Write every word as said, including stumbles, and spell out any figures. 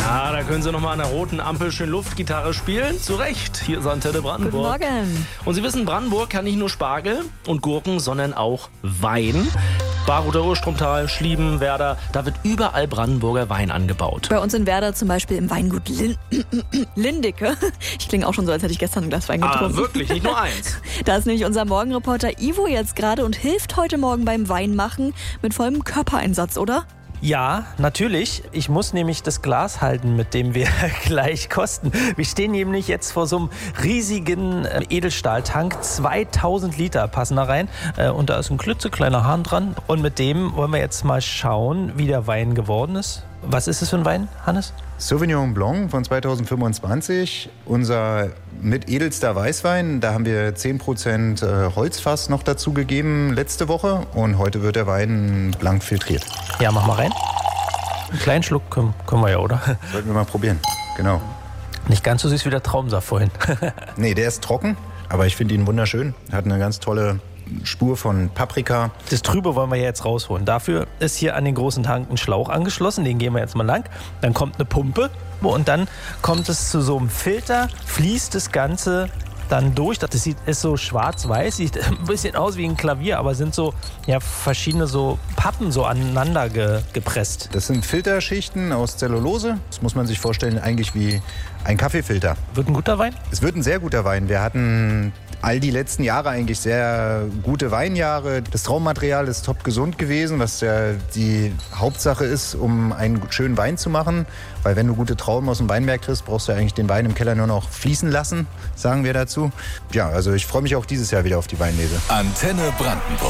Ja, da können Sie noch mal an der roten Ampel schön Luftgitarre spielen. Zu Recht, hier ist Antenne Brandenburg. Guten Morgen. Und Sie wissen, Brandenburg kann nicht nur Spargel und Gurken, sondern auch Wein. Baruther Urstromtal, Schlieben, Werder, da wird überall Brandenburger Wein angebaut. Bei uns in Werder zum Beispiel im Weingut Lin Lindicke. Ich klinge auch schon so, als hätte ich gestern ein Glas Wein getrunken. Ah, wirklich, nicht nur eins. Da ist nämlich unser Morgenreporter Ivo jetzt gerade und hilft heute Morgen beim Weinmachen mit vollem Körpereinsatz, oder? Ja, natürlich. Ich muss nämlich das Glas halten, mit dem wir gleich kosten. Wir stehen nämlich jetzt vor so einem riesigen äh, Edelstahltank. zweitausend Liter passen da rein. Äh, und da ist ein klitzekleiner Hahn dran. Und mit dem wollen wir jetzt mal schauen, wie der Wein geworden ist. Was ist es für ein Wein, Hannes? Sauvignon Blanc von zweitausendfünfundzwanzig, unser mit edelster Weißwein. Da haben wir zehn Prozent Holzfass noch dazu gegeben letzte Woche und heute wird der Wein blank filtriert. Ja, mach mal rein. Einen kleinen Schluck können, können wir ja, oder? Sollten wir mal probieren, genau. Nicht ganz so süß wie der Traubensaft vorhin. Nee, der ist trocken, aber ich finde ihn wunderschön. Hat eine ganz tolle Spur von Paprika. Das Trübe wollen wir jetzt rausholen. Dafür ist hier an den großen Tank ein Schlauch angeschlossen. Den gehen wir jetzt mal lang. Dann kommt eine Pumpe und dann kommt es zu so einem Filter, fließt das Ganze dann durch. Das sieht, ist so schwarz-weiß, sieht ein bisschen aus wie ein Klavier, aber sind so ja, verschiedene so Pappen so aneinander ge, gepresst. Das sind Filterschichten aus Zellulose. Das muss man sich vorstellen, eigentlich wie ein Kaffeefilter. Wird ein guter Wein? Es wird ein sehr guter Wein. Wir hatten all die letzten Jahre eigentlich sehr gute Weinjahre. Das Traubenmaterial ist top gesund gewesen, was ja die Hauptsache ist, um einen schönen Wein zu machen. Weil wenn du gute Trauben aus dem Weinberg kriegst, brauchst du eigentlich den Wein im Keller nur noch fließen lassen, sagen wir dazu. Ja, also ich freue mich auch dieses Jahr wieder auf die Weinlese. Antenne Brandenburg.